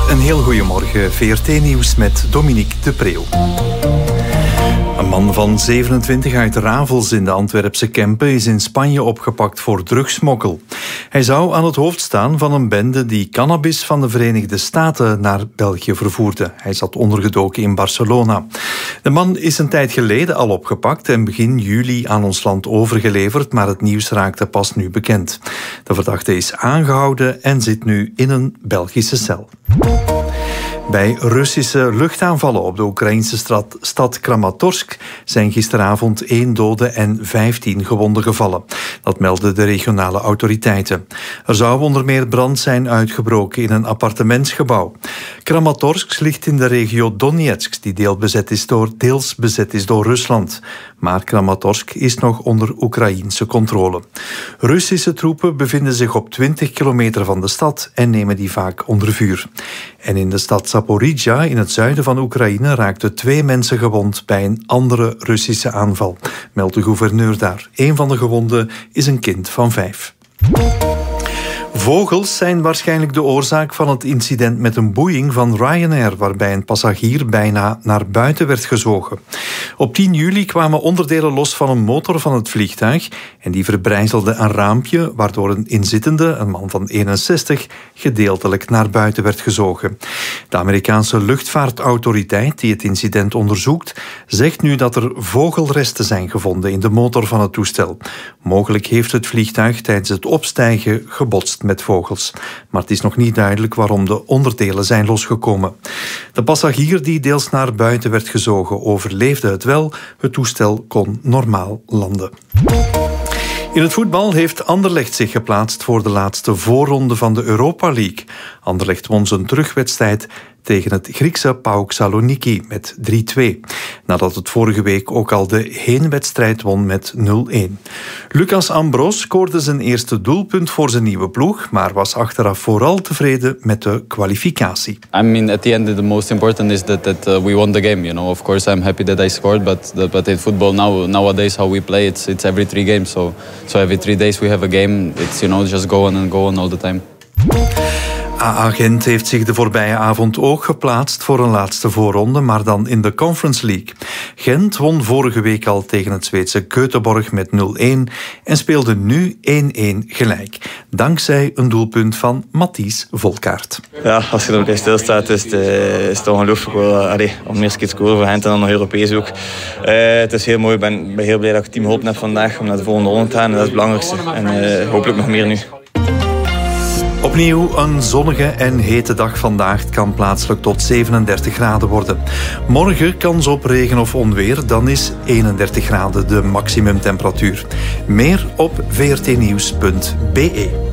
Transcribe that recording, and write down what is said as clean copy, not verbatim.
Een heel goeiemorgen, VRT-nieuws met Dominique de Preeuw. Een man van 27 uit Ravels in de Antwerpse Kempen is in Spanje opgepakt voor drugsmokkel. Hij zou aan het hoofd staan van een bende die cannabis van de Verenigde Staten naar België vervoerde. Hij zat ondergedoken in Barcelona. De man is een tijd geleden al opgepakt en begin juli aan ons land overgeleverd, maar het nieuws raakte pas nu bekend. De verdachte is aangehouden en zit nu in een Belgische cel. Bij Russische luchtaanvallen op de Oekraïnse stad Kramatorsk zijn gisteravond 1 dode en 15 gewonden gevallen. Dat melden de regionale autoriteiten. Er zou onder meer brand zijn uitgebroken in een appartementsgebouw. Kramatorsk ligt in de regio Donetsk, die deels bezet is door Rusland. Maar Kramatorsk is nog onder Oekraïense controle. Russische troepen bevinden zich op 20 kilometer van de stad en nemen die vaak onder vuur. En in de stad Zaporizhzhia, in het zuiden van Oekraïne, raakten 2 mensen gewond bij een andere Russische aanval, meldt de gouverneur daar. Een van de gewonden is een kind van 5. Vogels zijn waarschijnlijk de oorzaak van het incident met een boeing van Ryanair, waarbij een passagier bijna naar buiten werd gezogen. Op 10 juli kwamen onderdelen los van een motor van het vliegtuig en die verbrijzelde een raampje, waardoor een inzittende, een man van 61, gedeeltelijk naar buiten werd gezogen. De Amerikaanse luchtvaartautoriteit, die het incident onderzoekt, zegt nu dat er vogelresten zijn gevonden in de motor van het toestel. Mogelijk heeft het vliegtuig tijdens het opstijgen gebotst met vogels. Maar het is nog niet duidelijk waarom de onderdelen zijn losgekomen. De passagier die deels naar buiten werd gezogen overleefde het wel. Het toestel kon normaal landen. In het voetbal heeft Anderlecht zich geplaatst voor de laatste voorronde van de Europa League. Anderlecht won zijn terugwedstrijd tegen het Griekse PAOK Saloniki met 3-2. Nadat het vorige week ook al de heenwedstrijd won met 0-1. Lucas Ambros scoorde zijn eerste doelpunt voor zijn nieuwe ploeg, maar was achteraf vooral tevreden met de kwalificatie. I mean, at the end, the most important is that we won the game. You know, of course, I'm happy that I scored, but in football nowadays how we play, it's every 3 games. So every 3 days we have a game. It's just go on all the time. AA Gent heeft zich de voorbije avond ook geplaatst voor een laatste voorronde, maar dan in de Conference League. Gent won vorige week al tegen het Zweedse Göteborg met 0-1 en speelde nu 1-1 gelijk. Dankzij een doelpunt van Matthijs Volkaert. Ja, als je er bij stilstaat is het ongelooflijk om de eerste keer te scoren voor Gent en dan nog Europees ook. Het is heel mooi, ik ben heel blij dat ik het team geholpen heb vandaag om naar de volgende ronde te gaan. En dat is het belangrijkste. En hopelijk nog meer nu. Opnieuw een zonnige en hete dag vandaag. Het kan plaatselijk tot 37 graden worden. Morgen kans op regen of onweer. Dan is 31 graden de maximumtemperatuur. Meer op vrtnieuws.be.